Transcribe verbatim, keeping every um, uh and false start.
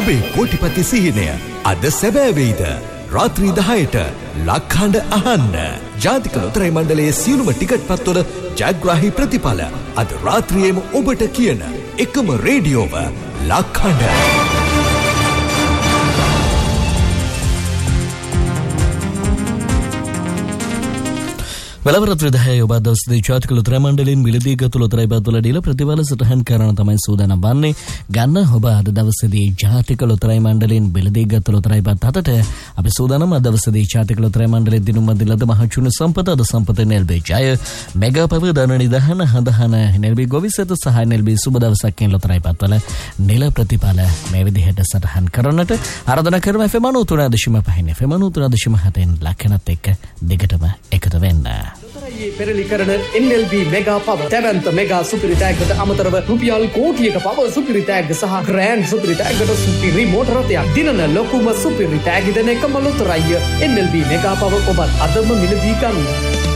ඔබේ කෝටිපති සිහිනය අද සැබෑ වෙයිද? රාත්‍රී දහයට ලක්හඬ අහන්න. ජාතික ලොතරැයි මණ්ඩලයේ සියලුම ටිකට් පත්වල ජයග්‍රාහී ප්‍රතිඵල අද රාත්‍රියේම ඔබට කියන එකම රේඩියෝව ලක්හඬ. වෙලවරත් විදහය ඔබ දවසේදී ජාතික ලොතරැයි මණ්ඩලයෙන් මිලදී ගත් ලොතරැයි බද්දවල දීලා ප්‍රතිඵල සටහන් කරන තමයි සූදානම් වන්නේ. ගන්න ඔබ අද දවසේදී ජාතික ලොතරැයි මණ්ඩලයෙන් මිලදී ගත් ලොතරැයි බද්ද අතට අපි සූදානම් අද දවසේදී ජාතික ලොතරැයි මණ්ඩලයෙන් දිනුම් මැදිලද මහචුන සම්පත අද සම්පත නෙල්බේ ජය මෙගා පව දන නිදහන හඳහන නෙල්බේ ගොවිසත සහ නෙල්බේ සුබ දවසක් කියන ලොතරැයි බද්දවල නිල ප්‍රතිඵල මේ විදිහට සටහන් කරනට ආරාධනා කරන එෆ් එම් නවය දශම පහ එෆ් එම් නවය දශම හතෙන් ලක්ෂණත් එක්ක දිගටම එකතු වෙන්න. ලොතරැයියේ පෙරලි කරන එන් එල් බී මෙගා පව දැවැන්ත මෙගා සුපිරි තෑග්ගට අමතරව රුපියල් කෝටියක පව සුපිරි තෑග්ග සහ ග්‍රෑන්ඩ් සුපිරි තෑග්ගට සුපිරි මෝටර රථයක් දිනන ලොකුම සුපිරි තෑග්ග දෙන එකම ලොතරැයිය එන් එල් බී මෙගා පව ඔබත් අදම මිලදී ගන්න.